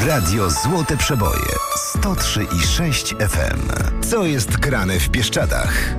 Radio Złote Przeboje 103,6 FM. Co jest grane w Bieszczadach?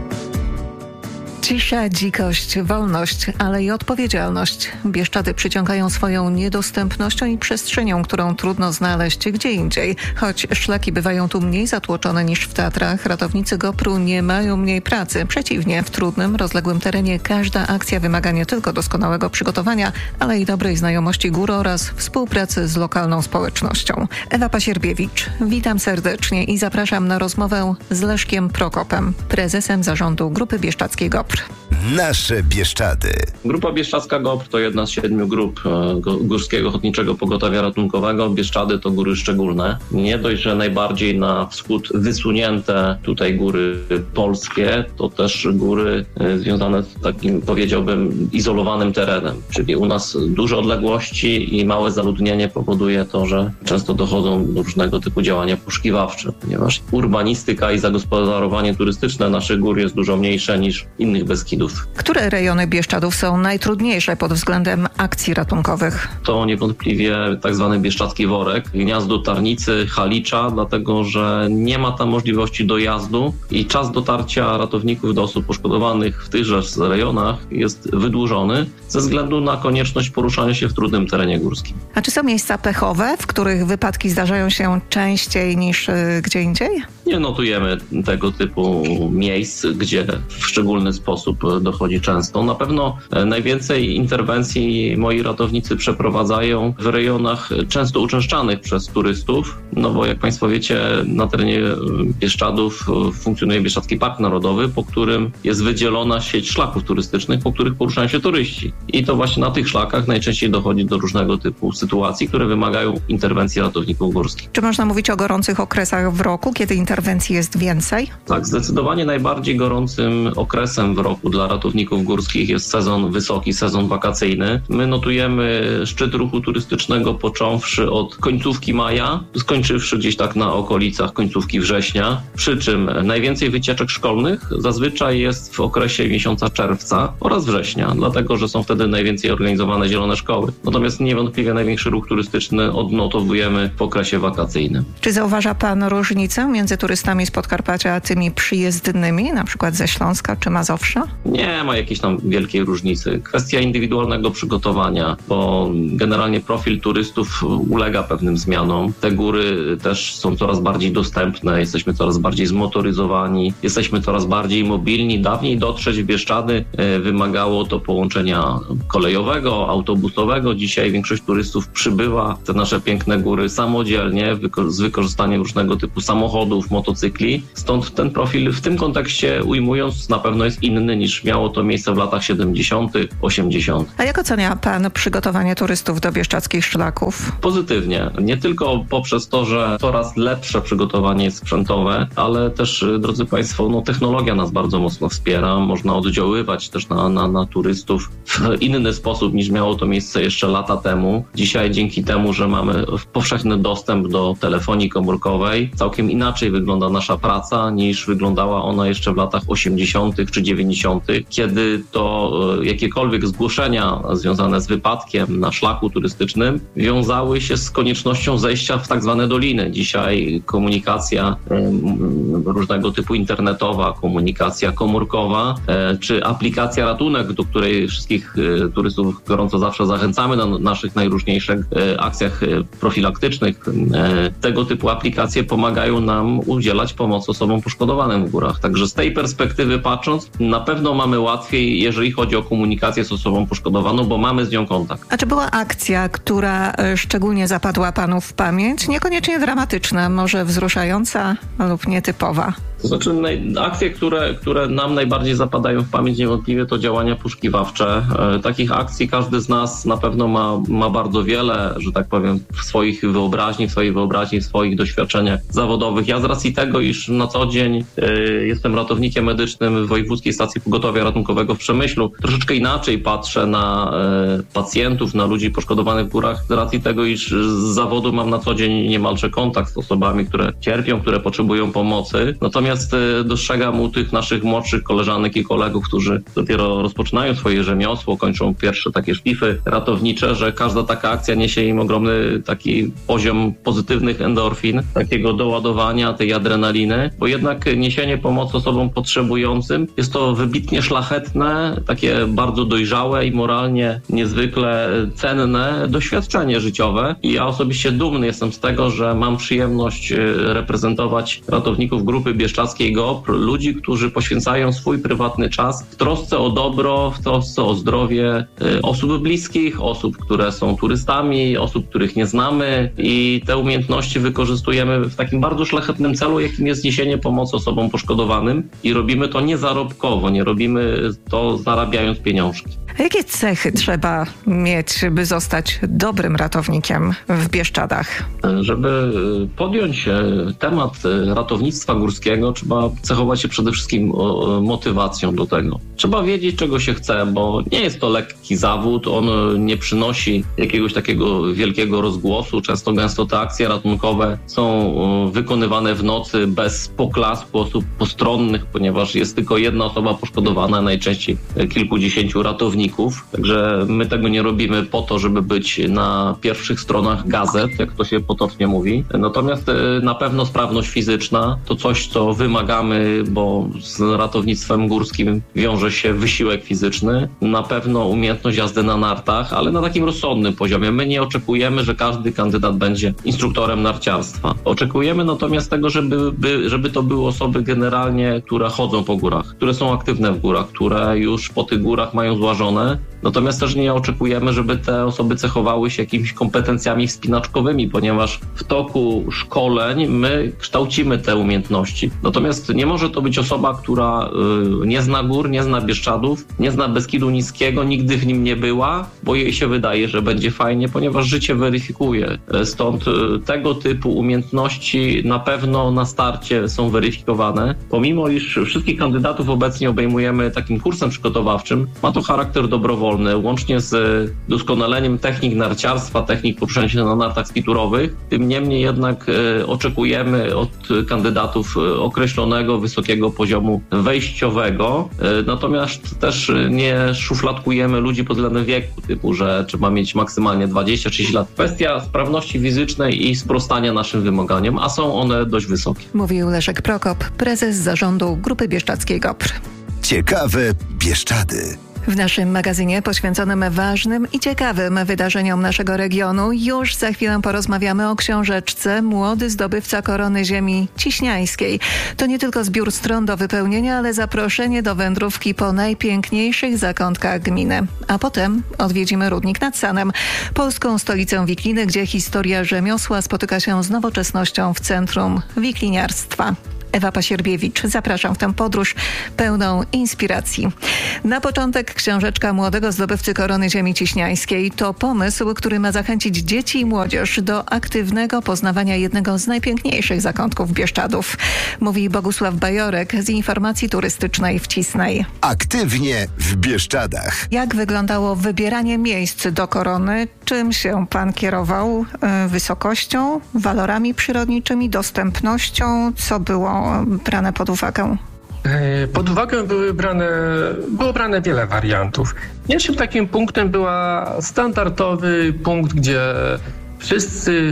Cisza, dzikość, wolność, ale i odpowiedzialność. Bieszczady przyciągają swoją niedostępnością i przestrzenią, którą trudno znaleźć gdzie indziej. Choć szlaki bywają tu mniej zatłoczone niż w Tatrach, ratownicy GOPR-u nie mają mniej pracy. Przeciwnie, w trudnym, rozległym terenie każda akcja wymaga nie tylko doskonałego przygotowania, ale i dobrej znajomości gór oraz współpracy z lokalną społecznością. Ewa Pasierbiewicz, witam serdecznie i zapraszam na rozmowę z Leszkiem Prokopem, prezesem zarządu Grupy Bieszczadzkiej GOPR. Nasze Bieszczady. Grupa Bieszczadzka GOPR to jedna z 7 grup Górskiego Ochotniczego Pogotowia Ratunkowego. Bieszczady to góry szczególne. Nie dość, że najbardziej na wschód wysunięte tutaj góry polskie, to też góry związane z takim, powiedziałbym, izolowanym terenem. Czyli u nas duże odległości i małe zaludnienie powoduje to, że często dochodzą do różnego typu działania poszukiwawcze, ponieważ urbanistyka i zagospodarowanie turystyczne naszych gór jest dużo mniejsze niż innych Beskidów. Które rejony Bieszczadów są najtrudniejsze pod względem akcji ratunkowych? To niewątpliwie tak zwany Bieszczadzki Worek, Gniazdo, Tarnicy, Halicza, dlatego że nie ma tam możliwości dojazdu i czas dotarcia ratowników do osób poszkodowanych w tychże rejonach jest wydłużony ze względu na konieczność poruszania się w trudnym terenie górskim. A czy są miejsca pechowe, w których wypadki zdarzają się częściej niż gdzie indziej? Nie notujemy tego typu miejsc, gdzie w szczególny sposób dochodzi często. Na pewno najwięcej interwencji moi ratownicy przeprowadzają w rejonach często uczęszczanych przez turystów, no bo jak Państwo wiecie, na terenie Bieszczadów funkcjonuje Bieszczadzki Park Narodowy, po którym jest wydzielona sieć szlaków turystycznych, po których poruszają się turyści. I to właśnie na tych szlakach najczęściej dochodzi do różnego typu sytuacji, które wymagają interwencji ratowników górskich. Czy można mówić o gorących okresach w roku, kiedy interwencji jest więcej? Tak, zdecydowanie najbardziej gorącym okresem w roku dla ratowników górskich jest sezon wysoki, sezon wakacyjny. My notujemy szczyt ruchu turystycznego począwszy od końcówki maja, skończywszy gdzieś tak na okolicach końcówki września, przy czym najwięcej wycieczek szkolnych zazwyczaj jest w okresie miesiąca czerwca oraz września, dlatego że są wtedy najwięcej organizowane zielone szkoły. Natomiast niewątpliwie największy ruch turystyczny odnotowujemy w okresie wakacyjnym. Czy zauważa Pan różnicę między turystami z Podkarpacia a tymi przyjezdnymi, na przykład ze Śląska czy Mazowsza? Nie ma jakiejś tam wielkiej różnicy. Kwestia indywidualnego przygotowania, bo generalnie profil turystów ulega pewnym zmianom. Te góry też są coraz bardziej dostępne, jesteśmy coraz bardziej zmotoryzowani, jesteśmy coraz bardziej mobilni. Dawniej dotrzeć w Bieszczady wymagało to połączenia kolejowego, autobusowego. Dzisiaj większość turystów przybywa te nasze piękne góry samodzielnie z wykorzystaniem różnego typu samochodów, motocykli. Stąd ten profil w tym kontekście ujmując na pewno jest inny niż miało to miejsce w latach 70., 80. A jak ocenia Pan przygotowanie turystów do bieszczadzkich szlaków? Pozytywnie. Nie tylko poprzez to, że coraz lepsze przygotowanie jest sprzętowe, ale też, drodzy Państwo, technologia nas bardzo mocno wspiera. Można oddziaływać też na turystów w inny sposób niż miało to miejsce jeszcze lata temu. Dzisiaj dzięki temu, że mamy powszechny dostęp do telefonii komórkowej, całkiem inaczej wygląda nasza praca niż wyglądała ona jeszcze w latach 80. czy 90., kiedy to jakiekolwiek zgłoszenia związane z wypadkiem na szlaku turystycznym wiązały się z koniecznością zejścia w tak zwane doliny. Dzisiaj komunikacja różnego typu internetowa, komunikacja komórkowa, czy aplikacja Ratunek, do której wszystkich turystów gorąco zawsze zachęcamy na naszych najróżniejszych akcjach profilaktycznych. Tego typu aplikacje pomagają nam udzielać pomocy osobom poszkodowanym w górach. Także z tej perspektywy patrząc, na pewno mamy łatwiej, jeżeli chodzi o komunikację z osobą poszkodowaną, bo mamy z nią kontakt. A czy była akcja, która szczególnie zapadła Panu w pamięć? Niekoniecznie dramatyczna, może wzruszająca lub nietypowa? To znaczy akcje, które nam najbardziej zapadają w pamięć niewątpliwie to działania poszukiwawcze. Takich akcji każdy z nas na pewno ma bardzo wiele, że tak powiem, w swojej wyobraźni, w swoich doświadczeniach zawodowych. Ja z racji tego, iż na co dzień jestem ratownikiem medycznym w Wojewódzkiej Stacji Pogotowia Ratunkowego w Przemyślu, troszeczkę inaczej patrzę na pacjentów, na ludzi poszkodowanych w górach, z racji tego, iż z zawodu mam na co dzień niemalże kontakt z osobami, które cierpią, które potrzebują pomocy. Natomiast Natomiast dostrzegam u tych naszych młodszych koleżanek i kolegów, którzy dopiero rozpoczynają swoje rzemiosło, kończą pierwsze takie szlify ratownicze, że każda taka akcja niesie im ogromny taki poziom pozytywnych endorfin, takiego doładowania tej adrenaliny, bo jednak niesienie pomocy osobom potrzebującym jest to wybitnie szlachetne, takie bardzo dojrzałe i moralnie niezwykle cenne doświadczenie życiowe. I ja osobiście dumny jestem z tego, że mam przyjemność reprezentować ratowników Grupy Bieszczadzkiej GOPR, ludzi, którzy poświęcają swój prywatny czas w trosce o dobro, w trosce o zdrowie osób bliskich, osób, które są turystami, osób, których nie znamy, i te umiejętności wykorzystujemy w takim bardzo szlachetnym celu, jakim jest niesienie pomocy osobom poszkodowanym, i robimy to niezarobkowo, nie robimy to zarabiając pieniążki. Jakie cechy trzeba mieć, by zostać dobrym ratownikiem w Bieszczadach? Żeby podjąć temat ratownictwa górskiego, trzeba cechować się przede wszystkim motywacją do tego. Trzeba wiedzieć, czego się chce, bo nie jest to lekki zawód, on nie przynosi jakiegoś takiego wielkiego rozgłosu. Często gęsto te akcje ratunkowe są wykonywane w nocy bez poklasku osób postronnych, ponieważ jest tylko jedna osoba poszkodowana, najczęściej kilkudziesięciu ratowników. Także my tego nie robimy po to, żeby być na pierwszych stronach gazet, jak to się potocznie mówi. Natomiast na pewno sprawność fizyczna to coś, co wymagamy, bo z ratownictwem górskim wiąże się wysiłek fizyczny. Na pewno umiejętność jazdy na nartach, ale na takim rozsądnym poziomie. My nie oczekujemy, że każdy kandydat będzie instruktorem narciarstwa. Oczekujemy natomiast tego, żeby to były osoby generalnie, które chodzą po górach, które są aktywne w górach, które już po tych górach mają złażone. Natomiast też nie oczekujemy, żeby te osoby cechowały się jakimiś kompetencjami wspinaczkowymi, ponieważ w toku szkoleń my kształcimy te umiejętności. Natomiast nie może to być osoba, która nie zna gór, nie zna Bieszczadów, nie zna Beskidu Niskiego, nigdy w nim nie była, bo jej się wydaje, że będzie fajnie, ponieważ życie weryfikuje. Stąd tego typu umiejętności na pewno na starcie są weryfikowane. Pomimo iż wszystkich kandydatów obecnie obejmujemy takim kursem przygotowawczym, ma to charakter dobrowolny, łącznie z doskonaleniem technik narciarstwa, technik poruszania się na nartach skiturowych. Tym niemniej jednak oczekujemy od kandydatów określonego, wysokiego poziomu wejściowego. Natomiast też nie szufladkujemy ludzi pod względem wieku, typu, że trzeba mieć maksymalnie 20-30 lat. Kwestia sprawności fizycznej i sprostania naszym wymaganiom, a są one dość wysokie. Mówił Leszek Prokop, prezes zarządu Grupy Bieszczadzkiej GOPR. Ciekawe Bieszczady. W naszym magazynie poświęconym ważnym i ciekawym wydarzeniom naszego regionu już za chwilę porozmawiamy o książeczce Młody zdobywca korony ziemi ciśniańskiej. To nie tylko zbiór stron do wypełnienia, ale zaproszenie do wędrówki po najpiękniejszych zakątkach gminy. A potem odwiedzimy Rudnik nad Sanem, polską stolicę wikliny, gdzie historia rzemiosła spotyka się z nowoczesnością w centrum wikliniarstwa. Ewa Pasierbiewicz. Zapraszam w tę podróż pełną inspiracji. Na początek książeczka Młodego zdobywcy korony ziemi ciśniańskiej. To pomysł, który ma zachęcić dzieci i młodzież do aktywnego poznawania jednego z najpiękniejszych zakątków Bieszczadów. Mówi Bogusław Bajorek z Informacji Turystycznej w Cisnej. Aktywnie w Bieszczadach. Jak wyglądało wybieranie miejsc do korony? Czym się pan kierował? Wysokością, walorami przyrodniczymi, dostępnością? Co było brane pod uwagę? Pod uwagę było brane wiele wariantów. Pierwszym takim punktem była standardowy punkt, gdzie wszyscy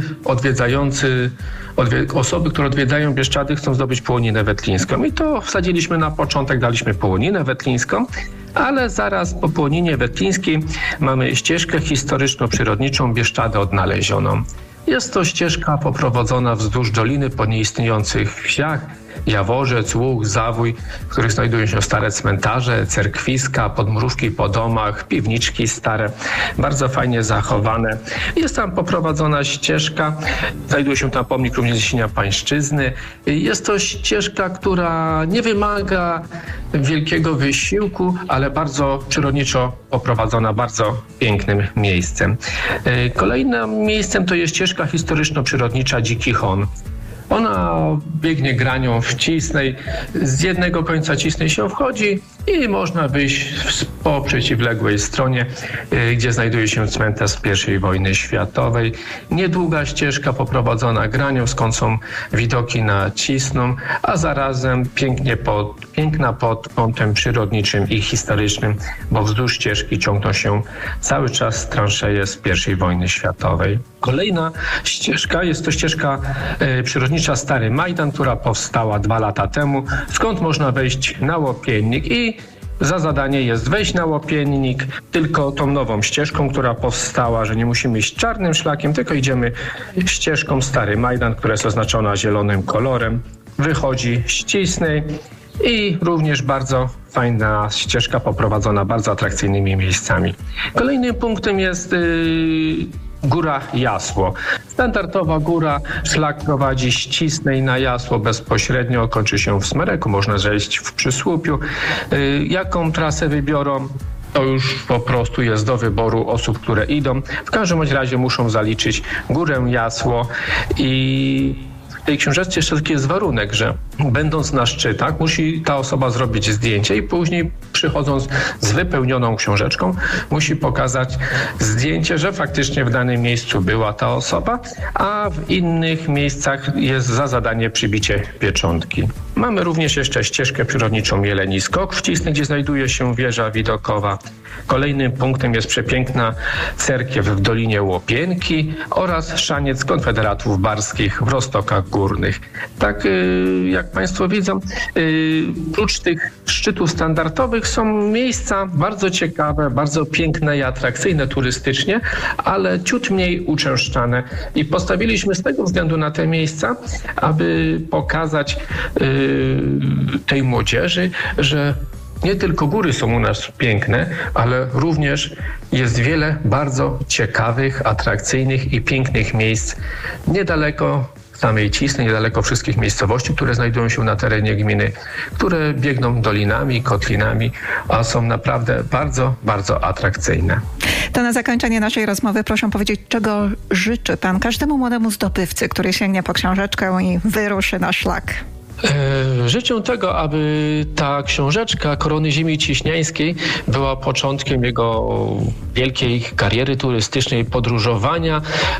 osoby, które odwiedzają Bieszczady, chcą zdobyć Połoninę Wetlińską. I to wsadziliśmy na początek, daliśmy Połoninę Wetlińską, ale zaraz po Połoninie Wetlińskiej mamy ścieżkę historyczno-przyrodniczą Bieszczady odnalezioną. Jest to ścieżka poprowadzona wzdłuż doliny po nieistniejących wsiach, Jaworzec, Łuk, Zawój, w których znajdują się stare cmentarze, cerkwiska, podmróżki po domach, piwniczki stare, bardzo fajnie zachowane. Jest tam poprowadzona ścieżka, znajduje się tam pomnik również Zniesienia Pańszczyzny. Jest to ścieżka, która nie wymaga wielkiego wysiłku, ale bardzo przyrodniczo poprowadzona, bardzo pięknym miejscem. Kolejnym miejscem to jest ścieżka historyczno-przyrodnicza Dziki Hon. Ona biegnie granią w Cisnej. Z jednego końca Cisnej się wchodzi, i można wyjść po przeciwległej stronie, gdzie znajduje się cmentarz z I wojny światowej. Niedługa ścieżka poprowadzona granią, skąd są widoki na Cisną, a zarazem piękna pod kątem przyrodniczym i historycznym, bo wzdłuż ścieżki ciągną się cały czas transzeje z I wojny światowej. Kolejna ścieżka jest to ścieżka przyrodnicza Stary Majdan, która powstała 2 lata temu, skąd można wejść na Łopiennik i za zadanie jest wejść na Łopiennik tylko tą nową ścieżką, która powstała, że nie musimy iść czarnym szlakiem, tylko idziemy ścieżką Stary Majdan, która jest oznaczona zielonym kolorem. Wychodzi z Cisnej i również bardzo fajna ścieżka poprowadzona bardzo atrakcyjnymi miejscami. Kolejnym punktem jest Góra Jasło. Standardowa góra, szlak prowadzi z Cisnej na Jasło bezpośrednio, kończy się w Smereku, można zejść w Przysłupiu. Jaką trasę wybiorą? To już po prostu jest do wyboru osób, które idą. W każdym razie muszą zaliczyć Górę Jasło i w tej książeczce jeszcze taki jest warunek, że będąc na szczytach musi ta osoba zrobić zdjęcie i później przychodząc z wypełnioną książeczką musi pokazać zdjęcie, że faktycznie w danym miejscu była ta osoba, a w innych miejscach jest za zadanie przybicie pieczątki. Mamy również jeszcze ścieżkę przyrodniczą Jeleni Skok w Cisnej, gdzie znajduje się wieża widokowa. Kolejnym punktem jest przepiękna cerkiew w Dolinie Łopienki oraz szaniec Konfederatów Barskich w Roztokach Górnych. Tak jak Państwo widzą, prócz tych szczytów standardowych są miejsca bardzo ciekawe, bardzo piękne i atrakcyjne turystycznie, ale ciut mniej uczęszczane. I postawiliśmy z tego względu na te miejsca, aby pokazać tej młodzieży, że nie tylko góry są u nas piękne, ale również jest wiele bardzo ciekawych, atrakcyjnych i pięknych miejsc niedaleko samej Cisnej, niedaleko wszystkich miejscowości, które znajdują się na terenie gminy, które biegną dolinami, kotlinami, a są naprawdę bardzo, bardzo atrakcyjne. To na zakończenie naszej rozmowy proszę powiedzieć, czego życzy Pan każdemu młodemu zdobywcy, który sięgnie po książeczkę i wyruszy na szlak? Życzę tego, aby ta książeczka Korony Ziemi Ciśniańskiej była początkiem jego wielkiej kariery turystycznej, podróżowania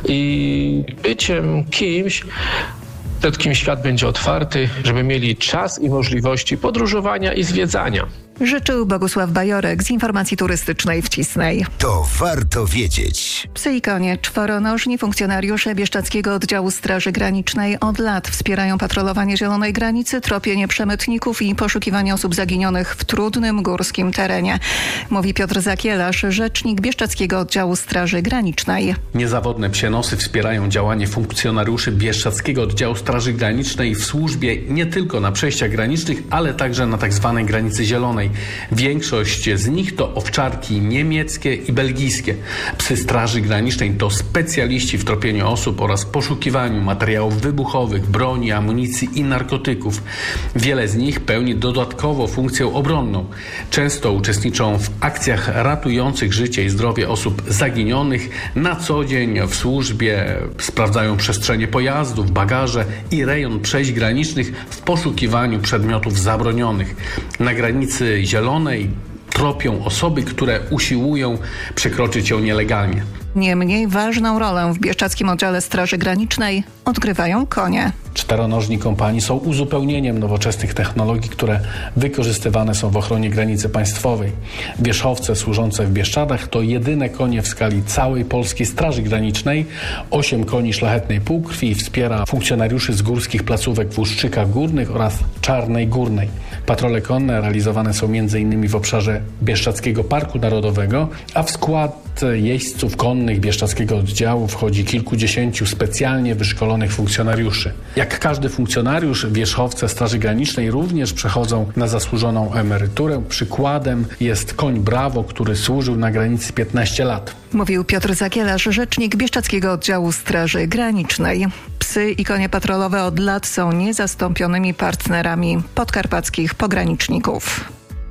i byciem kimś, przed kim świat będzie otwarty, żeby mieli czas i możliwości podróżowania i zwiedzania. Życzył Bogusław Bajorek z Informacji Turystycznej w Cisnej. To warto wiedzieć. Psy i konie, czworonożni funkcjonariusze Bieszczadzkiego Oddziału Straży Granicznej od lat wspierają patrolowanie zielonej granicy, tropienie przemytników i poszukiwanie osób zaginionych w trudnym górskim terenie. Mówi Piotr Zakielarz, rzecznik Bieszczadzkiego Oddziału Straży Granicznej. Niezawodne psienosy wspierają działanie funkcjonariuszy Bieszczadzkiego Oddziału Straży Granicznej w służbie nie tylko na przejściach granicznych, ale także na tzw. granicy zielonej. Większość z nich to owczarki niemieckie i belgijskie. Psy Straży Granicznej to specjaliści w tropieniu osób oraz poszukiwaniu materiałów wybuchowych, broni, amunicji i narkotyków. Wiele z nich pełni dodatkowo funkcję obronną. Często uczestniczą w akcjach ratujących życie i zdrowie osób zaginionych. Na co dzień w służbie sprawdzają przestrzenie pojazdów, bagaże i rejon przejść granicznych w poszukiwaniu przedmiotów zabronionych. Na granicy zielonej tropią osoby, które usiłują przekroczyć ją nielegalnie. Niemniej ważną rolę w Bieszczadzkim Oddziale Straży Granicznej odgrywają konie. Czteronożni kompanii są uzupełnieniem nowoczesnych technologii, które wykorzystywane są w ochronie granicy państwowej. Wierzchowce służące w Bieszczadach to jedyne konie w skali całej Polskiej Straży Granicznej. 8 koni szlachetnej półkrwi wspiera funkcjonariuszy z górskich placówek w Uszczykach Górnych oraz Czarnej Górnej. Patrole konne realizowane są m.in. w obszarze Bieszczadzkiego Parku Narodowego, a w skład jeźdźców konnych Bieszczadzkiego Oddziału wchodzi kilkudziesięciu specjalnie wyszkolonych funkcjonariuszy. Jak każdy funkcjonariusz, wierzchowce Straży Granicznej również przechodzą na zasłużoną emeryturę. Przykładem jest koń Brawo, który służył na granicy 15 lat. Mówił Piotr Zakielarz, rzecznik Bieszczadzkiego Oddziału Straży Granicznej. Psy i konie patrolowe od lat są niezastąpionymi partnerami podkarpackich pograniczników.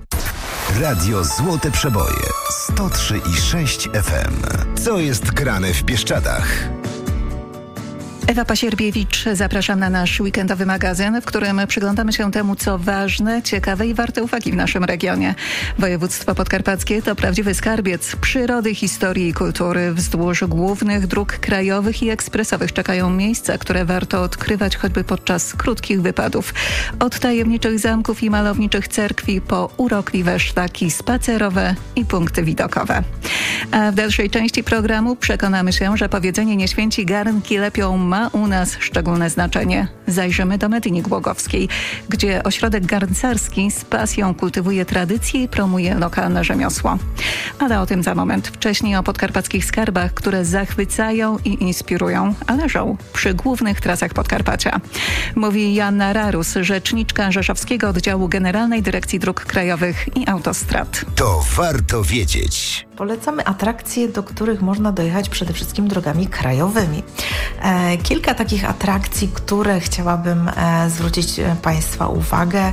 Radio Złote Przeboje 103,6 FM. Co jest grane w Bieszczadach? Ewa Pasierbiewicz, zapraszam na nasz weekendowy magazyn, w którym przyglądamy się temu, co ważne, ciekawe i warte uwagi w naszym regionie. Województwo podkarpackie to prawdziwy skarbiec przyrody, historii i kultury. Wzdłuż głównych dróg krajowych i ekspresowych czekają miejsca, które warto odkrywać choćby podczas krótkich wypadów. Od tajemniczych zamków i malowniczych cerkwi po urokliwe szlaki spacerowe i punkty widokowe. A w dalszej części programu przekonamy się, że powiedzenie "nie święci garnki lepią" ma u nas szczególne znaczenie. Zajrzymy do Medyni Głogowskiej, gdzie ośrodek garncarski z pasją kultywuje tradycje i promuje lokalne rzemiosło. Ale o tym za moment. Wcześniej o podkarpackich skarbach, które zachwycają i inspirują, a leżą przy głównych trasach Podkarpacia. Mówi Joanna Rarus, rzeczniczka Rzeszowskiego Oddziału Generalnej Dyrekcji Dróg Krajowych i Autostrad. To warto wiedzieć. Polecamy atrakcje, do których można dojechać przede wszystkim drogami krajowymi. Kilka takich atrakcji, które chciałabym zwrócić Państwa uwagę.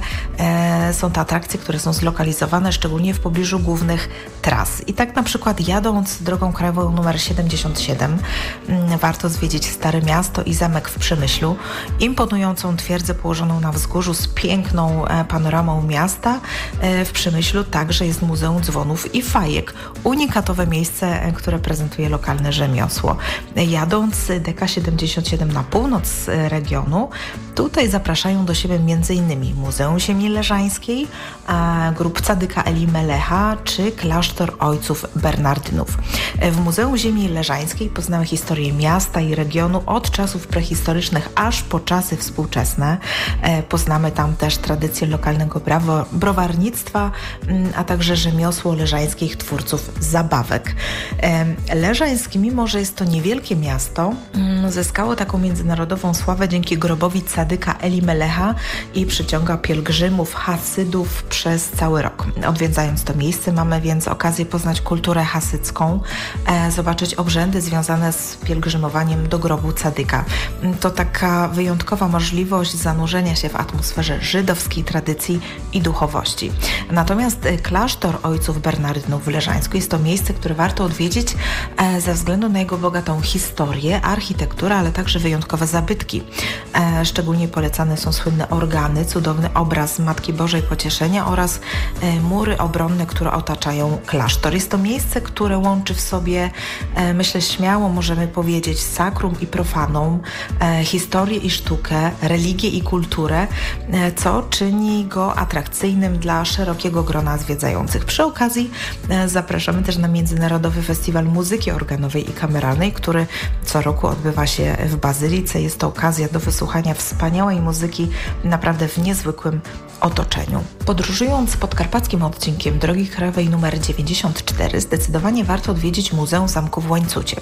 Są to atrakcje, które są zlokalizowane szczególnie w pobliżu głównych tras. I tak na przykład jadąc drogą krajową nr 77 warto zwiedzić Stare Miasto i Zamek w Przemyślu, imponującą twierdzę położoną na wzgórzu z piękną panoramą miasta. W Przemyślu także jest Muzeum Dzwonów i Fajek. Unikatowe miejsce, które prezentuje lokalne rzemiosło. Jadąc DK77 na północ regionu, tutaj zapraszają do siebie m.in. Muzeum Ziemi Leżańskiej, grup Cadyka Eli Melecha czy klasztor ojców Bernardynów. W Muzeum Ziemi Leżańskiej poznamy historię miasta i regionu od czasów prehistorycznych aż po czasy współczesne. Poznamy tam też tradycję lokalnego browarnictwa, a także rzemiosło leżańskich twórców zabawek. Leżańsk, mimo że jest to niewielkie miasto, zyskało taką międzynarodową sławę dzięki grobowi Cadyka Eli Melecha i przyciąga pielgrzymów, hasydów przez cały rok. Odwiedzając to miejsce mamy więc okazję poznać kulturę hasycką, zobaczyć obrzędy związane z pielgrzymowaniem do grobu Cadyka. To taka wyjątkowa możliwość zanurzenia się w atmosferze żydowskiej tradycji i duchowości. Natomiast klasztor ojców Bernardynów w Leżańsku jest to miejsce, które warto odwiedzić ze względu na jego bogatą historię, architekturę, ale także wyjątkowe zabytki. Szczególnie polecane są słynne organy, cudowny obraz Matki Bożej Pocieszenia oraz mury obronne, które otaczają klasztor. Jest to miejsce, które łączy w sobie, myślę śmiało możemy powiedzieć, sakrum i profanum, historię i sztukę, religię i kulturę, co czyni go atrakcyjnym dla szerokiego grona zwiedzających. Przy okazji zapraszamy też na Międzynarodowy Festiwal Muzyki Organowej i Kameralnej, który co roku odbywa się w Bazylice. Jest to okazja do wysłuchania wspaniałej muzyki naprawdę w niezwykłym otoczeniu. Podróżując podkarpackim odcinkiem drogi krajowej nr 94 zdecydowanie warto odwiedzić Muzeum Zamku w Łańcucie.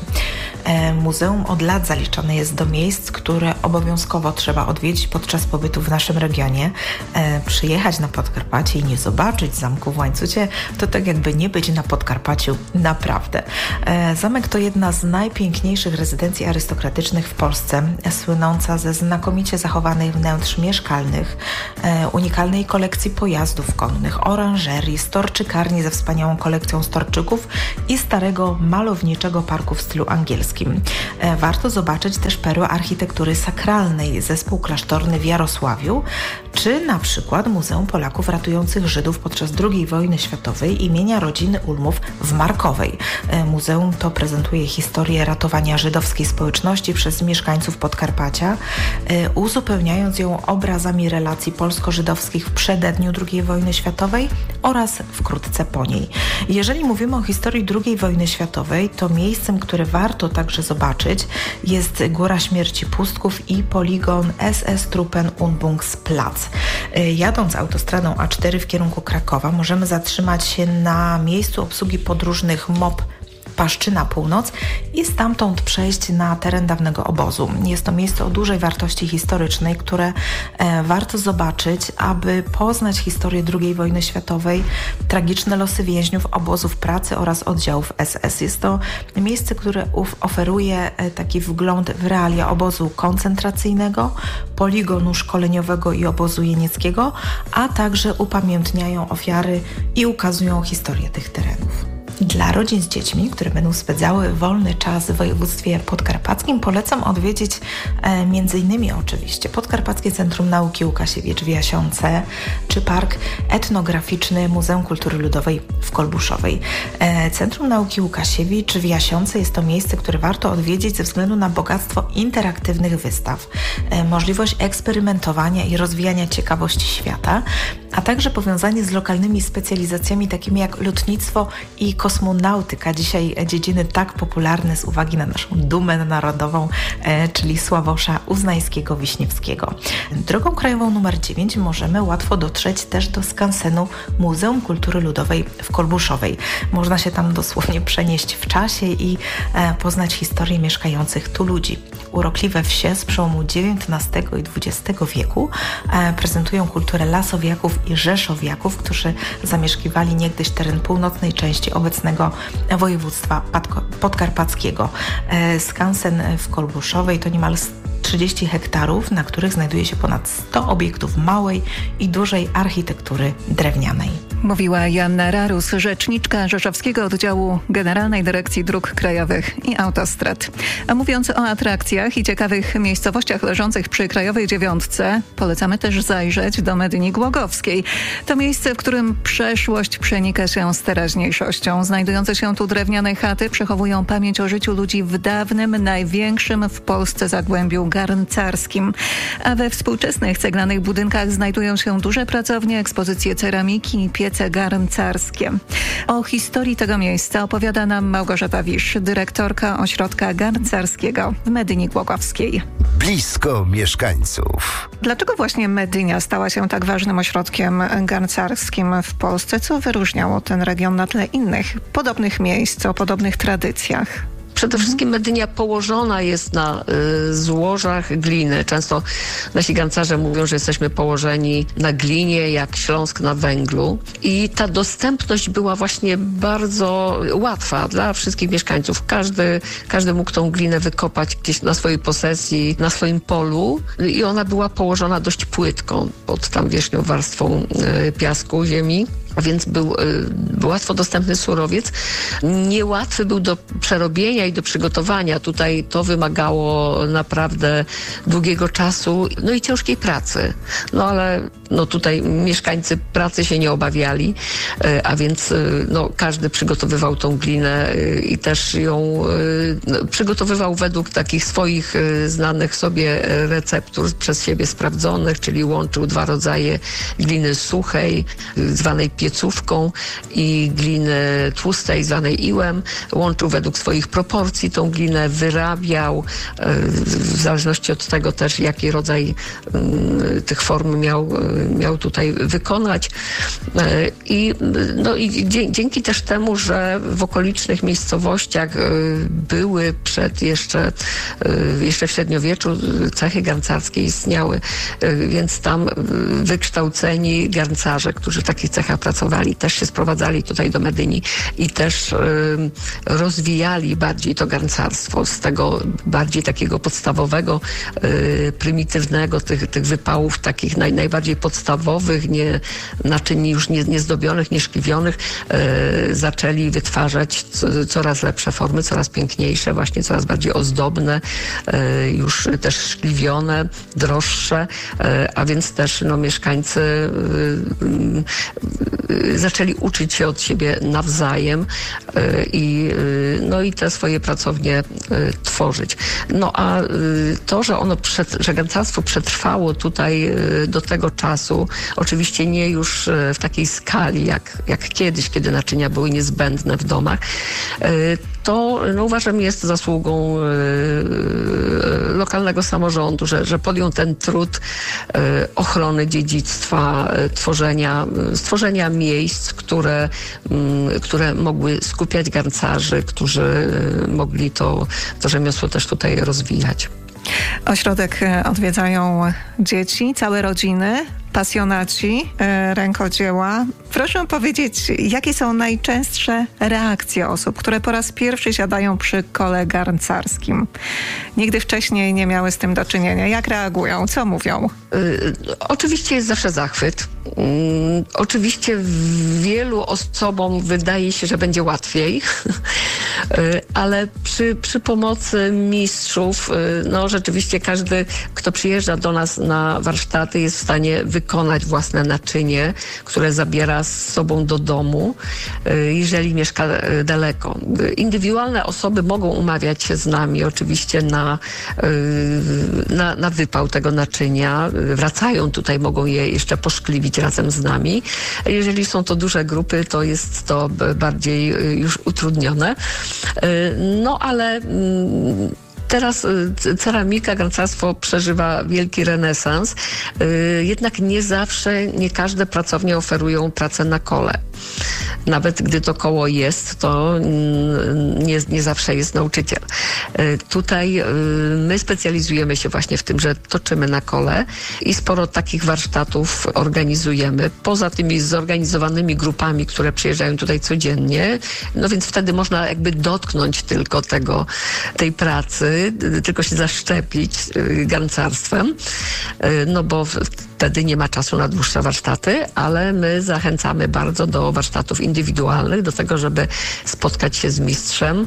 Muzeum od lat zaliczane jest do miejsc, które obowiązkowo trzeba odwiedzić podczas pobytu w naszym regionie. Przyjechać na Podkarpacie i nie zobaczyć Zamku w Łańcucie to tak jakby nie być na Podkarpaciu naprawdę. Zamek to jedna z najpiękniejszych rezydencji arystokratycznych w Polsce, słynąca ze znakomicie zachowanych wnętrz mieszkalnych, unikalnej kolekcji pojazdów konnych, oranżerii, storczykarni ze wspaniałą kolekcją storczyków i starego malowniczego parku w stylu angielskim. Warto zobaczyć też perłę architektury sakralnej, zespół klasztorny w Jarosławiu, czy na przykład Muzeum Polaków ratujących Żydów podczas II wojny światowej imienia rodziny Ulmów w Markowej. Muzeum to prezentuje historię ratowania żydowskiej społeczności przez mieszkańców Podkarpacia, uzupełniając ją obrazami relacji polsko-żydowskich w przededniu II wojny światowej oraz wkrótce po niej. Jeżeli mówimy o historii II wojny światowej, to miejscem, które warto także zobaczyć, jest Góra Śmierci Pustków i poligon SS-Truppen-Übungsplatz. Jadąc autostradą A4 w kierunku Krakowa możemy zatrzymać się na miejscu obsługi podróżnych MOP Paszczyna Północ i stamtąd przejść na teren dawnego obozu. Jest to miejsce o dużej wartości historycznej, które warto zobaczyć, aby poznać historię II wojny światowej, tragiczne losy więźniów obozów pracy oraz oddziałów SS. Jest to miejsce, które oferuje taki wgląd w realia obozu koncentracyjnego, poligonu szkoleniowego i obozu jenieckiego, a także upamiętniają ofiary i ukazują historię tych terenów. Dla rodzin z dziećmi, które będą spędzały wolny czas w województwie podkarpackim, polecam odwiedzić m.in. oczywiście Podkarpackie Centrum Nauki Łukasiewicz w Jasiące czy Park Etnograficzny Muzeum Kultury Ludowej w Kolbuszowej. Centrum Nauki Łukasiewicz w Jasiące jest to miejsce, które warto odwiedzić ze względu na bogactwo interaktywnych wystaw, możliwość eksperymentowania i rozwijania ciekawości świata, a także powiązanie z lokalnymi specjalizacjami takimi jak lotnictwo i kosmonautyka. Dzisiaj dziedziny tak popularne z uwagi na naszą dumę narodową, czyli Sławosza Uznańskiego-Wiśniewskiego. Drogą krajową numer 9 możemy łatwo dotrzeć też do skansenu Muzeum Kultury Ludowej w Kolbuszowej. Można się tam dosłownie przenieść w czasie i poznać historię mieszkających tu ludzi. Urokliwe wsie z przełomu XIX i XX wieku prezentują kulturę lasowiaków i rzeszowiaków, którzy zamieszkiwali niegdyś teren północnej części obecnego województwa podkarpackiego. Skansen w Kolbuszowej to niemal 30 hektarów, na których znajduje się ponad 100 obiektów małej i dużej architektury drewnianej. Mówiła Joanna Rarus, rzeczniczka Rzeszowskiego Oddziału Generalnej Dyrekcji Dróg Krajowych i Autostrad. A mówiąc o atrakcjach i ciekawych miejscowościach leżących przy Krajowej Dziewiątce, polecamy też zajrzeć do Medyni Głogowskiej. To miejsce, w którym przeszłość przenika się z teraźniejszością. Znajdujące się tu drewniane chaty przechowują pamięć o życiu ludzi w dawnym, największym w Polsce zagłębiu garncarskim. A we współczesnych ceglanych budynkach znajdują się duże pracownie, ekspozycje ceramiki i piece garncarskie. O historii tego miejsca opowiada nam Małgorzata Wisz, dyrektorka Ośrodka Garncarskiego w Medyni Głogowskiej. Blisko mieszkańców. Dlaczego właśnie Medynia stała się tak ważnym ośrodkiem garncarskim w Polsce? Co wyróżniało ten region na tle innych podobnych miejsc o podobnych tradycjach? Przede wszystkim Medynia położona jest na złożach gliny. Często nasi garncarze mówią, że jesteśmy położeni na glinie, jak Śląsk na węglu. I ta dostępność była właśnie bardzo łatwa dla wszystkich mieszkańców. Każdy mógł tą glinę wykopać gdzieś na swojej posesji, na swoim polu i ona była położona dość płytko pod tam wierzchnią warstwą piasku, ziemi. A więc był łatwo dostępny surowiec. Niełatwy był do przerobienia i do przygotowania. Tutaj to wymagało naprawdę długiego czasu, no i ciężkiej pracy. No ale tutaj mieszkańcy pracy się nie obawiali, a więc każdy przygotowywał tą glinę i też ją przygotowywał według takich swoich znanych sobie receptur, przez siebie sprawdzonych, czyli łączył dwa rodzaje gliny suchej, zwanej piecówką, i gliny tłustej, zwanej iłem. Łączył według swoich proporcji tą glinę, wyrabiał, w zależności od tego też, jaki rodzaj tych form miał tutaj wykonać. I dzięki też temu, że w okolicznych miejscowościach były jeszcze w średniowieczu cechy garncarskie istniały, więc tam wykształceni garncarze, którzy w takich cechach pracowali, też się sprowadzali tutaj do Medyni i też rozwijali bardziej to garncarstwo z tego bardziej takiego podstawowego, prymitywnego, tych wypałów takich najbardziej podstawowych, naczyń już niezdobionych, nieszkliwionych, zaczęli wytwarzać coraz lepsze formy, coraz piękniejsze, właśnie coraz bardziej ozdobne, już też szkliwione, droższe, a więc też mieszkańcy zaczęli uczyć się od siebie nawzajem i te swoje pracownie tworzyć. A to, że garncarstwo przetrwało tutaj do tego czasu, oczywiście nie już w takiej skali jak kiedyś, kiedy naczynia były niezbędne w domach, to uważam, jest zasługą lokalnego samorządu, że podjął ten trud ochrony dziedzictwa, stworzenia miejsc, które mogły skupiać garncarzy, którzy mogli to rzemiosło też tutaj rozwijać. Ośrodek odwiedzają dzieci, całe rodziny, pasjonaci rękodzieła. Proszę powiedzieć, jakie są najczęstsze reakcje osób, które po raz pierwszy siadają przy kole garncarskim? Nigdy wcześniej nie miały z tym do czynienia. Jak reagują? Co mówią? Oczywiście jest zawsze zachwyt. Oczywiście wielu osobom wydaje się, że będzie łatwiej, ale przy pomocy mistrzów, no rzeczywiście każdy, kto przyjeżdża do nas na warsztaty, jest w stanie wykonać własne naczynie, które zabiera z sobą do domu, jeżeli mieszka daleko. Indywidualne osoby mogą umawiać się z nami oczywiście na wypał tego naczynia. Wracają tutaj, mogą je jeszcze poszkliwić razem z nami. Jeżeli są to duże grupy, to jest to bardziej już utrudnione. No ale teraz ceramika, garncarstwo przeżywa wielki renesans. Jednak nie każde pracownie oferują pracę na kole. Nawet gdy to koło jest, to nie zawsze jest nauczyciel. Tutaj my specjalizujemy się właśnie w tym, że toczymy na kole i sporo takich warsztatów organizujemy. Poza tymi zorganizowanymi grupami, które przyjeżdżają tutaj codziennie, no więc wtedy można jakby dotknąć tylko tej pracy, tylko się zaszczepić garncarstwem, no bo wtedy nie ma czasu na dłuższe warsztaty, ale my zachęcamy bardzo do warsztatów indywidualnych, do tego, żeby spotkać się z mistrzem,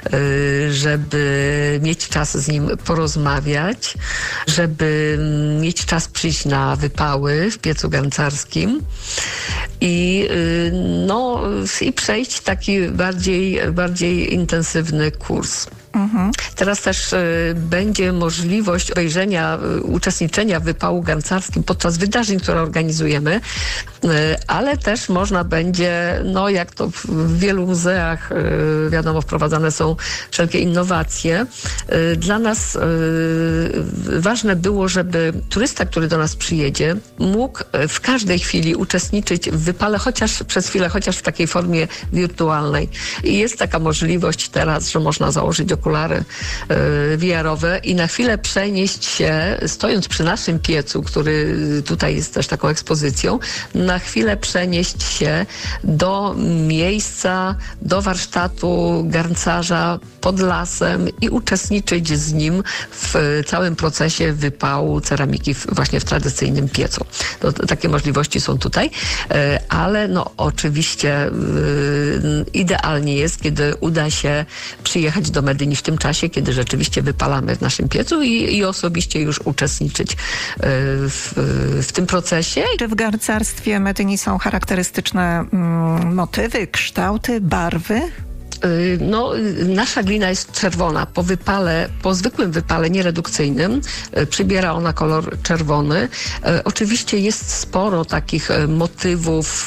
żeby mieć czas z nim porozmawiać, żeby mieć czas przyjść na wypały w piecu garncarskim i przejść taki bardziej intensywny kurs. Teraz też będzie możliwość uczestniczenia w wypału garncarskim podczas wydarzeń, które organizujemy, ale też można będzie, jak to w wielu muzeach, wiadomo, wprowadzane są wszelkie innowacje. Dla nas ważne było, żeby turysta, który do nas przyjedzie, mógł w każdej chwili uczestniczyć w wypale, chociaż przez chwilę, chociaż w takiej formie wirtualnej. I jest taka możliwość teraz, że można założyć okulary VR-owe i na chwilę przenieść się, stojąc przy naszym piecu, który tutaj jest też taką ekspozycją, na chwilę przenieść się do miejsca, do warsztatu garncarza pod lasem i uczestniczyć z nim w całym procesie wypału ceramiki właśnie w tradycyjnym piecu. Takie możliwości są tutaj, ale oczywiście idealnie jest, kiedy uda się przyjechać do Medyni w tym czasie, kiedy rzeczywiście wypalamy w naszym piecu i osobiście już uczestniczyć w tym procesie. Czy w garncarstwie Medyni są charakterystyczne motywy, kształty, barwy? Nasza glina jest czerwona. Po zwykłym wypale nieredukcyjnym przybiera ona kolor czerwony. Oczywiście jest sporo takich motywów,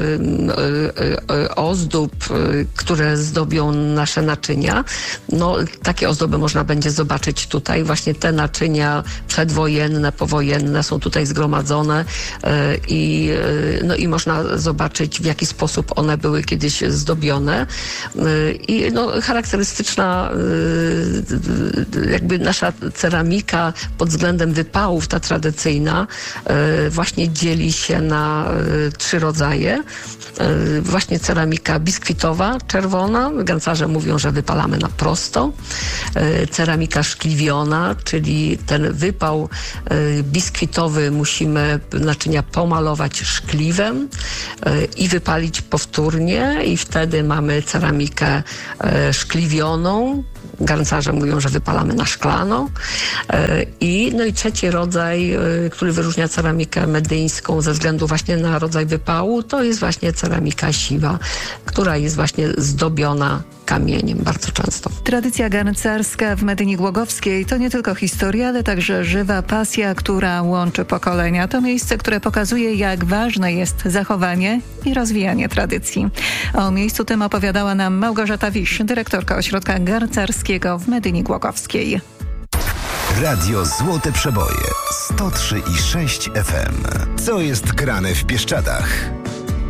ozdób, które zdobią nasze naczynia. Takie ozdoby można będzie zobaczyć tutaj. Właśnie te naczynia przedwojenne, powojenne są tutaj zgromadzone i można zobaczyć, w jaki sposób one były kiedyś zdobione. I charakterystyczna jakby nasza ceramika pod względem wypałów, ta tradycyjna, właśnie dzieli się na 3 rodzaje. Właśnie ceramika biskwitowa, czerwona. Garncarze mówią, że wypalamy na prosto. Ceramika szkliwiona, czyli ten wypał biskwitowy musimy naczynia pomalować szkliwem i wypalić powtórnie i wtedy mamy ceramikę szkliwioną. Garncarze mówią, że wypalamy na szklano. I trzeci rodzaj, który wyróżnia ceramikę medyńską ze względu właśnie na rodzaj wypału, to jest właśnie ceramika siwa, która jest właśnie zdobiona kamieniem bardzo często. Tradycja garncarska w Medyni Głogowskiej to nie tylko historia, ale także żywa pasja, która łączy pokolenia. To miejsce, które pokazuje, jak ważne jest zachowanie i rozwijanie tradycji. O miejscu tym opowiadała nam Małgorzata Wiś, dyrektorka Ośrodka Garncarskiego w Medyni Głogowskiej. Radio Złote Przeboje 103,6 FM. Co jest grane w Bieszczadach?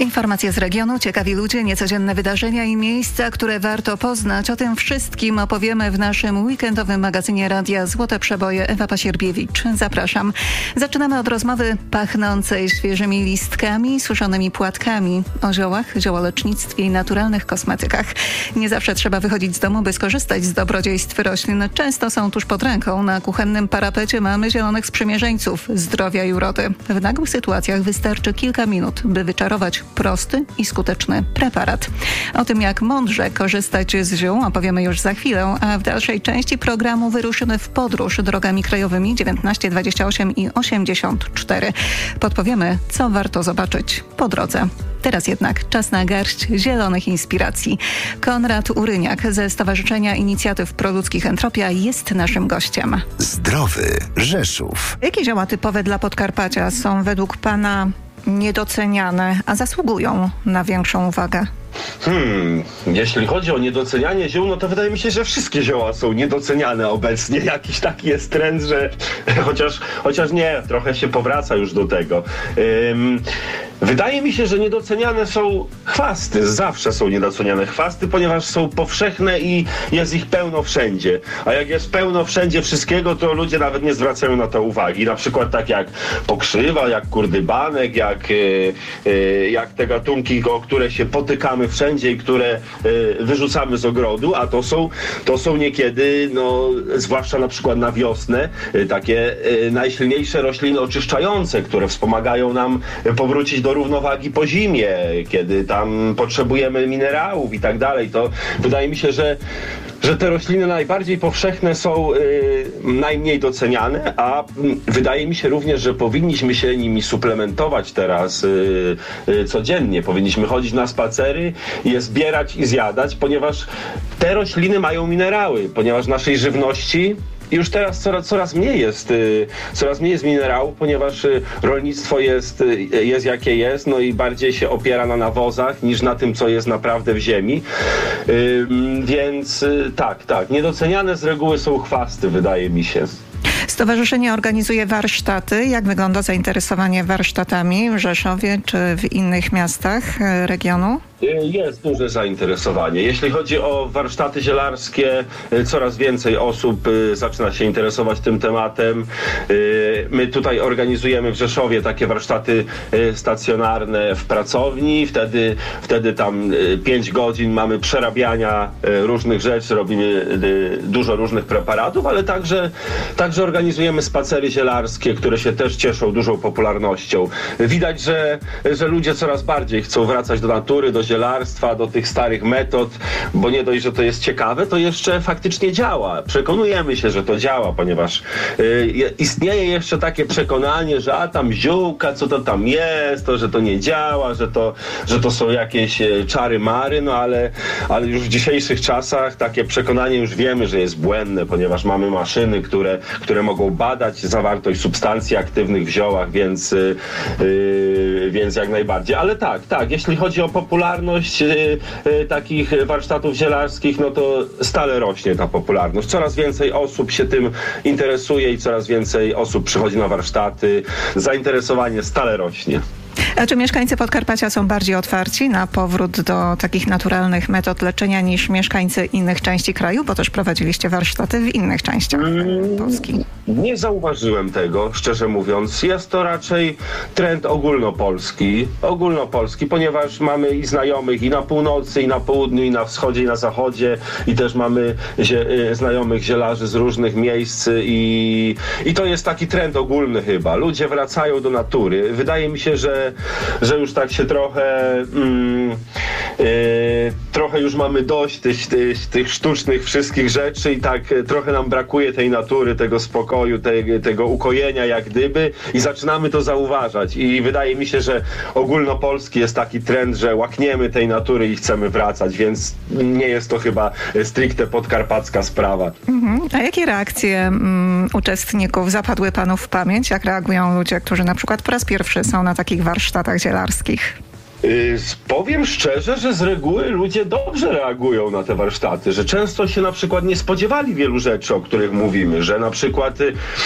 Informacje z regionu, ciekawi ludzie, niecodzienne wydarzenia i miejsca, które warto poznać. O tym wszystkim opowiemy w naszym weekendowym magazynie Radia Złote Przeboje. Ewa Pasierbiewicz, zapraszam. Zaczynamy od rozmowy pachnącej świeżymi listkami, suszonymi płatkami, o ziołach, ziołolecznictwie i naturalnych kosmetykach. Nie zawsze trzeba wychodzić z domu, by skorzystać z dobrodziejstw roślin. Często są tuż pod ręką. Na kuchennym parapecie mamy zielonych sprzymierzeńców zdrowia i urody. W nagłych sytuacjach wystarczy kilka minut, by wyczarować prosty i skuteczny preparat. O tym, jak mądrze korzystać z ziół, opowiemy już za chwilę, a w dalszej części programu wyruszymy w podróż drogami krajowymi 19, 28 i 84. Podpowiemy, co warto zobaczyć po drodze. Teraz jednak czas na garść zielonych inspiracji. Konrad Uryniak ze Stowarzyszenia Inicjatyw Proludzkich Entropia jest naszym gościem. Zdrowy Rzeszów. Jakie zioła typowe dla Podkarpacia są według Pana niedoceniane, a zasługują na większą uwagę? Jeśli chodzi o niedocenianie ziół, no to wydaje mi się, że wszystkie zioła są niedoceniane obecnie. Jakiś taki jest trend, że chociaż nie, trochę się powraca już do tego. Wydaje mi się, że niedoceniane są chwasty. Zawsze są niedoceniane chwasty, ponieważ są powszechne i jest ich pełno wszędzie. A jak jest pełno wszędzie wszystkiego, to ludzie nawet nie zwracają na to uwagi. Na przykład tak jak pokrzywa, jak kurdybanek, jak te gatunki, o które się potykamy wszędzie i które wyrzucamy z ogrodu, a to są niekiedy, no, zwłaszcza na przykład na wiosnę, takie najsilniejsze rośliny oczyszczające, które wspomagają nam powrócić do równowagi po zimie, kiedy tam potrzebujemy minerałów i tak dalej. To wydaje mi się, że te rośliny najbardziej powszechne są najmniej doceniane, a wydaje mi się również, że powinniśmy się nimi suplementować teraz codziennie. Powinniśmy chodzić na spacery, je zbierać i zjadać, ponieważ te rośliny mają minerały, ponieważ w naszej żywności już teraz coraz mniej jest minerałów, ponieważ rolnictwo jest jakie jest, no i bardziej się opiera na nawozach niż na tym, co jest naprawdę w ziemi. Więc tak, niedoceniane z reguły są chwasty, wydaje mi się. Stowarzyszenie organizuje warsztaty. Jak wygląda zainteresowanie warsztatami w Rzeszowie czy w innych miastach regionu? Jest duże zainteresowanie. Jeśli chodzi o warsztaty zielarskie, coraz więcej osób zaczyna się interesować tym tematem. My tutaj organizujemy w Rzeszowie takie warsztaty stacjonarne w pracowni. Wtedy tam 5 godzin mamy przerabiania różnych rzeczy, robimy dużo różnych preparatów, ale także organizujemy spacery zielarskie, które się też cieszą dużą popularnością. Widać, że ludzie coraz bardziej chcą wracać do natury, do zielarstwa, do tych starych metod, bo nie dość, że to jest ciekawe, to jeszcze faktycznie działa. Przekonujemy się, że to działa, ponieważ istnieje jeszcze takie przekonanie, że tam ziółka, co to tam jest, że to nie działa, że to są jakieś czary-mary, no ale już w dzisiejszych czasach takie przekonanie już wiemy, że jest błędne, ponieważ mamy maszyny, które mogą badać zawartość substancji aktywnych w ziołach, więc jak najbardziej. Ale tak, jeśli chodzi o popularność takich warsztatów zielarskich, no to stale rośnie ta popularność. Coraz więcej osób się tym interesuje i coraz więcej osób przychodzi na warsztaty. Zainteresowanie stale rośnie. A czy mieszkańcy Podkarpacia są bardziej otwarci na powrót do takich naturalnych metod leczenia niż mieszkańcy innych części kraju? Bo też prowadziliście warsztaty w innych częściach Polski. Nie zauważyłem tego, szczerze mówiąc. Jest to raczej trend ogólnopolski, ponieważ mamy i znajomych i na północy, i na południu, i na wschodzie, i na zachodzie, i też mamy znajomych zielarzy z różnych miejsc i to jest taki trend ogólny chyba. Ludzie wracają do natury. Wydaje mi się, że już tak się trochę już mamy dość tych sztucznych wszystkich rzeczy i tak trochę nam brakuje tej natury, tego spokoju, tego ukojenia jak gdyby i zaczynamy to zauważać i wydaje mi się, że ogólnopolski jest taki trend, że łakniemy tej natury i chcemy wracać, więc nie jest to chyba stricte podkarpacka sprawa. A jakie reakcje uczestników zapadły panu w pamięć? Jak reagują ludzie, którzy na przykład po raz pierwszy są na takich warsztatach zielarskich? Powiem szczerze, że z reguły ludzie dobrze reagują na te warsztaty, że często się na przykład nie spodziewali wielu rzeczy, o których mówimy, że na przykład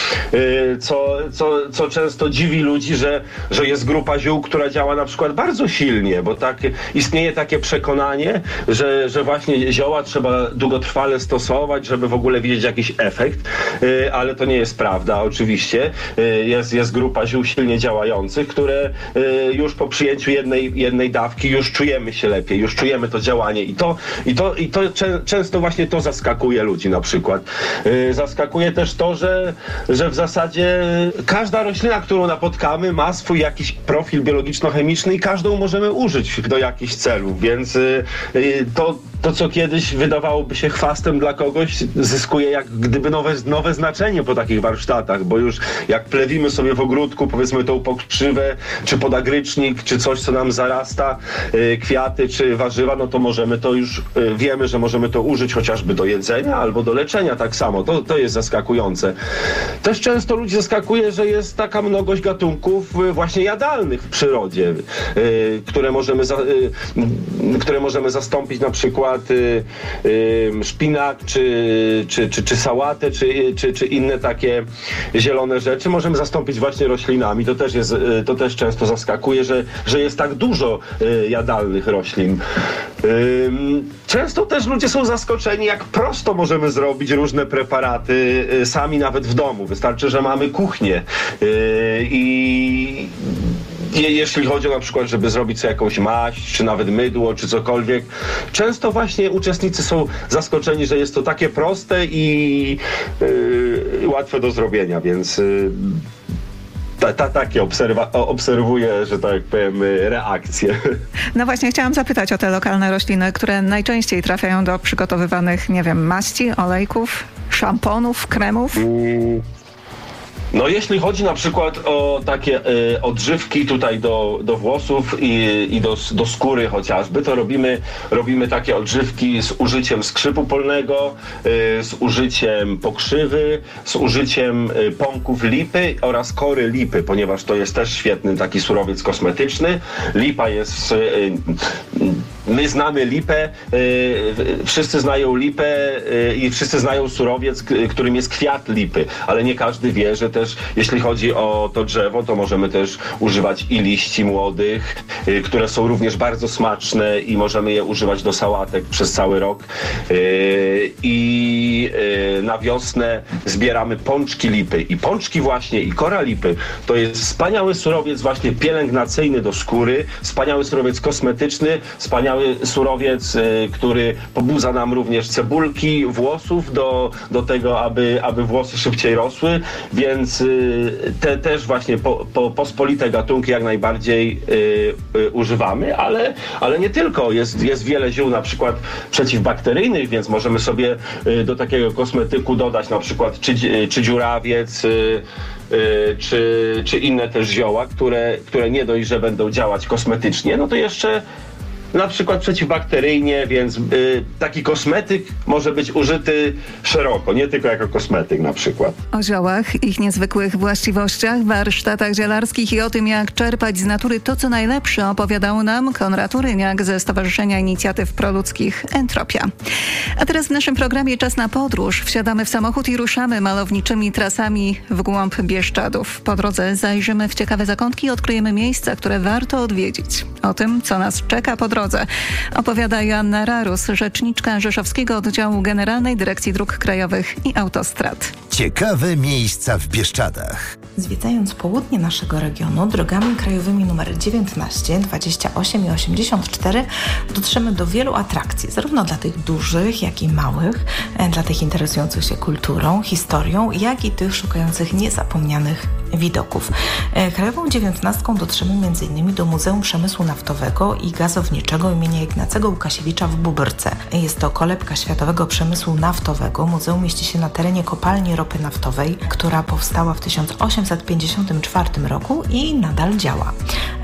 co często dziwi ludzi, że jest grupa ziół, która działa na przykład bardzo silnie, bo tak istnieje takie przekonanie, że właśnie zioła trzeba długotrwale stosować, żeby w ogóle widzieć jakiś efekt, ale to nie jest prawda, oczywiście. Jest grupa ziół silnie działających, które już po przyjęciu jednej dawki już czujemy się lepiej, już czujemy to działanie i to często właśnie to zaskakuje ludzi na przykład. Zaskakuje też to, że w zasadzie każda roślina, którą napotkamy, ma swój jakiś profil biologiczno-chemiczny i każdą możemy użyć do jakichś celów, więc to, co kiedyś wydawałoby się chwastem dla kogoś, zyskuje jak gdyby nowe znaczenie po takich warsztatach, bo już jak plewimy sobie w ogródku, powiedzmy tą pokrzywę, czy podagrycznik, czy coś, co nam zarasta, kwiaty, czy warzywa, no to możemy to już, wiemy, że możemy to użyć chociażby do jedzenia albo do leczenia tak samo. To jest zaskakujące. Też często ludzi zaskakuje, że jest taka mnogość gatunków właśnie jadalnych w przyrodzie, które możemy zastąpić na przykład szpinak, czy sałatę, czy inne takie zielone rzeczy możemy zastąpić właśnie roślinami. To też często zaskakuje, że jest tak dużo jadalnych roślin. Często też ludzie są zaskoczeni, jak prosto możemy zrobić różne preparaty sami nawet w domu. Wystarczy, że mamy kuchnię i jeśli chodzi o na przykład, żeby zrobić sobie jakąś maść, czy nawet mydło, czy cokolwiek, często właśnie uczestnicy są zaskoczeni, że jest to takie proste i łatwe do zrobienia, więc takie obserwuję, że tak powiem, reakcje. No właśnie, chciałam zapytać o te lokalne rośliny, które najczęściej trafiają do przygotowywanych, nie wiem, maści, olejków, szamponów, kremów. No jeśli chodzi na przykład o takie odżywki tutaj do włosów i do skóry chociażby, to robimy takie odżywki z użyciem skrzypu polnego, z użyciem pokrzywy, z użyciem pąków lipy oraz kory lipy, ponieważ to jest też świetny taki surowiec kosmetyczny. Lipa jest... My znamy lipę, wszyscy znają lipę i wszyscy znają surowiec, którym jest kwiat lipy, ale nie każdy wie, że też jeśli chodzi o to drzewo, to możemy też używać i liści młodych, które są również bardzo smaczne i możemy je używać do sałatek przez cały rok. I na wiosnę zbieramy pączki lipy i pączki właśnie i kora lipy to jest wspaniały surowiec właśnie pielęgnacyjny do skóry, wspaniały surowiec kosmetyczny, wspaniały surowiec, który pobudza nam również cebulki włosów do tego, aby włosy szybciej rosły, więc te też właśnie pospolite gatunki jak najbardziej używamy, ale nie tylko. Jest wiele ziół na przykład przeciwbakteryjnych, więc możemy sobie do takiego kosmetyku dodać na przykład czy dziurawiec, czy inne też zioła, które nie dość, że będą działać kosmetycznie, no to jeszcze na przykład przeciwbakteryjnie, więc taki kosmetyk może być użyty szeroko, nie tylko jako kosmetyk na przykład. O ziołach, ich niezwykłych właściwościach, warsztatach zielarskich i o tym, jak czerpać z natury to, co najlepsze, opowiadał nam Konrad Uryniak ze Stowarzyszenia Inicjatyw Proludzkich Entropia. A teraz w naszym programie Czas na podróż. Wsiadamy w samochód i ruszamy malowniczymi trasami w głąb Bieszczadów. Po drodze zajrzymy w ciekawe zakątki i odkryjemy miejsca, które warto odwiedzić. O tym, co nas czeka po drodze, opowiada Joanna Rarus, rzeczniczka Rzeszowskiego Oddziału Generalnej Dyrekcji Dróg Krajowych i Autostrad. Ciekawe miejsca w Bieszczadach. Zwiedzając południe naszego regionu drogami krajowymi nr 19, 28 i 84 dotrzemy do wielu atrakcji, zarówno dla tych dużych, jak i małych, dla tych interesujących się kulturą, historią, jak i tych szukających niezapomnianych widoków. Krajową 19 dotrzemy m.in. do Muzeum Przemysłu Naftowego i Gazowniczego imienia Ignacego Łukasiewicza w Bóbrce. Jest to kolebka światowego przemysłu naftowego. Muzeum mieści się na terenie kopalni ropy naftowej, która powstała w 1854 roku i nadal działa.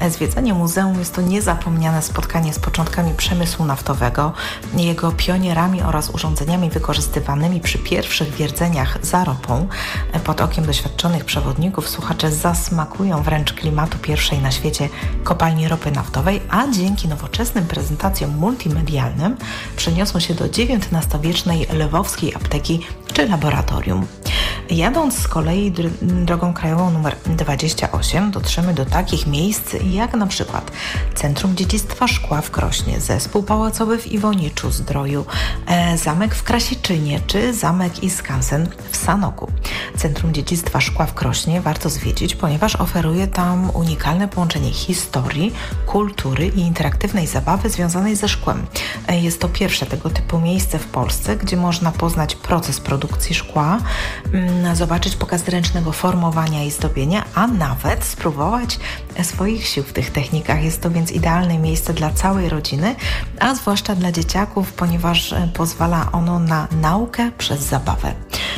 Zwiedzanie muzeum jest to niezapomniane spotkanie z początkami przemysłu naftowego, jego pionierami oraz urządzeniami wykorzystywanymi przy pierwszych wierceniach za ropą. Pod okiem doświadczonych przewodników słuchacze zasmakują wręcz klimatu pierwszej na świecie kopalni ropy naftowej, a dzięki nowoczesnym prezentacjom multimedialnym przeniosą się do XIX-wiecznej lwowskiej apteki czy laboratorium. Jadąc z kolei drogą krajową nr 28 dotrzemy do takich miejsc jak na przykład Centrum Dziedzictwa Szkła w Krośnie, Zespół Pałacowy w Iwoniczu-Zdroju, Zamek w Krasiczynie czy Zamek i Skansen w Sanoku. Centrum Dziedzictwa Szkła w Krośnie warto zwiedzić, ponieważ oferuje tam unikalne połączenie historii, kultury i interaktywnej zabawy związanej ze szkłem. Jest to pierwsze tego typu miejsce w Polsce, gdzie można poznać proces produkcji szkła, zobaczyć pokaz ręcznego formowania i zdobienia, a nawet spróbować swoich sił w tych technikach. Jest to więc idealne miejsce dla całej rodziny, a zwłaszcza dla dzieciaków, ponieważ pozwala ono na naukę przez zabawę.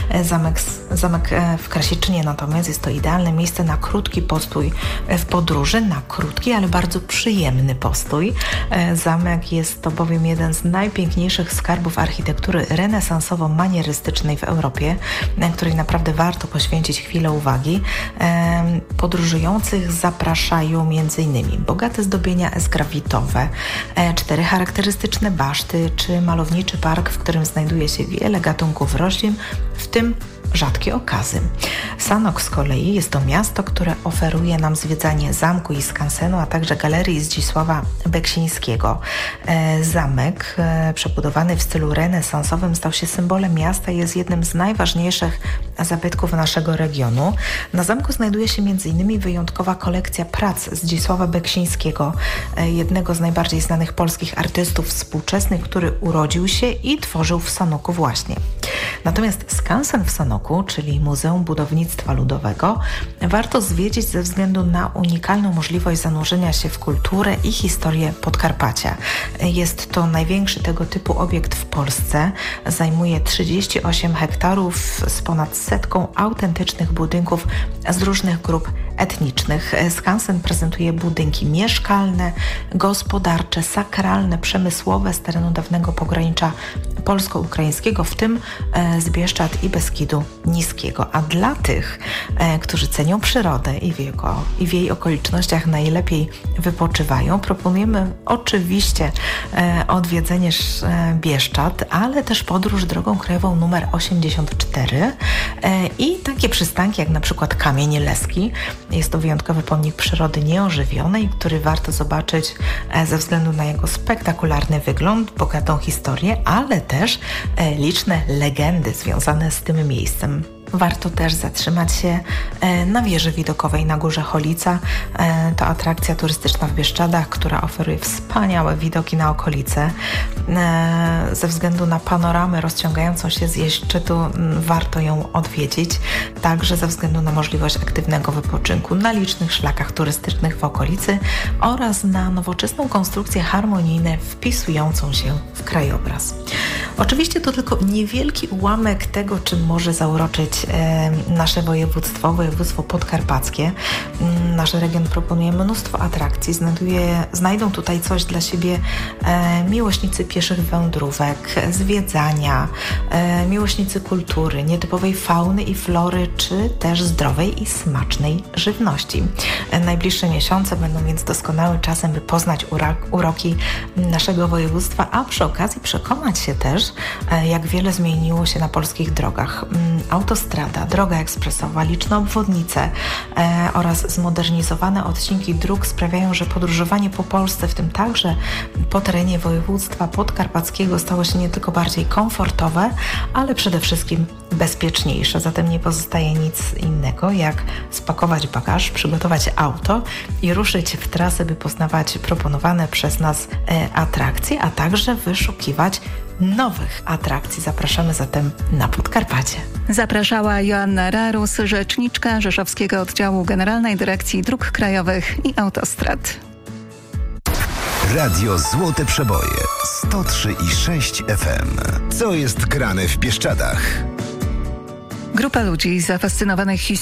Zamek w Krasiczynie natomiast jest to idealne miejsce na krótki postój w podróży, na krótki, ale bardzo przyjemny postój. Zamek jest to bowiem jeden z najpiękniejszych skarbów architektury renesansowo-manierystycznej w Europie, na której naprawdę warto poświęcić chwilę uwagi. Podróżujących zapraszają m.in. bogate zdobienia esgrawitowe, 4 charakterystyczne baszty czy malowniczy park, w którym znajduje się wiele gatunków roślin, w tym rzadkie okazy. Sanok z kolei jest to miasto, które oferuje nam zwiedzanie zamku i skansenu, a także galerii Zdzisława Beksińskiego. Zamek, przebudowany w stylu renesansowym, stał się symbolem miasta i jest jednym z najważniejszych zabytków naszego regionu. Na zamku znajduje się m.in. wyjątkowa kolekcja prac Zdzisława Beksińskiego, jednego z najbardziej znanych polskich artystów współczesnych, który urodził się i tworzył w Sanoku właśnie. Natomiast skansen w Sanoku, czyli Muzeum Budownictwa Ludowego, warto zwiedzić ze względu na unikalną możliwość zanurzenia się w kulturę i historię Podkarpacia. Jest to największy tego typu obiekt w Polsce. Zajmuje 38 hektarów z ponad 100 autentycznych budynków z różnych grup etnicznych. Skansen prezentuje budynki mieszkalne, gospodarcze, sakralne, przemysłowe z terenu dawnego pogranicza polsko-ukraińskiego, w tym z Bieszczad i Beskidu Niskiego. A dla tych, którzy cenią przyrodę i w jej okolicznościach najlepiej wypoczywają, proponujemy oczywiście odwiedzenie Bieszczad, ale też podróż drogą krajową nr 84 i takie przystanki jak na przykład Kamień Leski. Jest to wyjątkowy pomnik przyrody nieożywionej, który warto zobaczyć ze względu na jego spektakularny wygląd, bogatą historię, ale też liczne legendy związane z tym miejscem. Warto też zatrzymać się na wieży widokowej na Górze Cholica. To atrakcja turystyczna w Bieszczadach, która oferuje wspaniałe widoki na okolice. Ze względu na panoramę rozciągającą się z jej szczytu warto ją odwiedzić. Także ze względu na możliwość aktywnego wypoczynku na licznych szlakach turystycznych w okolicy oraz na nowoczesną konstrukcję harmonijną wpisującą się w krajobraz. Oczywiście to tylko niewielki ułamek tego, czym może zauroczyć nasze województwo podkarpackie. Nasz region proponuje mnóstwo atrakcji. Znajdą tutaj coś dla siebie miłośnicy pieszych wędrówek, zwiedzania, miłośnicy kultury, nietypowej fauny i flory, czy też zdrowej i smacznej żywności. Najbliższe miesiące będą więc doskonałym czasem, by poznać uroki naszego województwa, a przy okazji przekonać się też, jak wiele zmieniło się na polskich drogach. Autostrada, droga ekspresowa, liczne obwodnice oraz zmodernizowane odcinki dróg sprawiają, że podróżowanie po Polsce, w tym także po terenie województwa podkarpackiego, stało się nie tylko bardziej komfortowe, ale przede wszystkim bezpieczniejsze. Zatem nie pozostaje nic innego, jak spakować bagaż, przygotować auto i ruszyć w trasę, by poznawać proponowane przez nas atrakcje, a także wyszukiwać nowych atrakcji. Zapraszamy zatem na Podkarpacie. Zapraszała Joanna Rarus, rzeczniczka Rzeszowskiego Oddziału Generalnej Dyrekcji Dróg Krajowych i Autostrad. Radio Złote Przeboje 103,6 FM. Co jest grane w Bieszczadach? Grupa ludzi zafascynowanych historią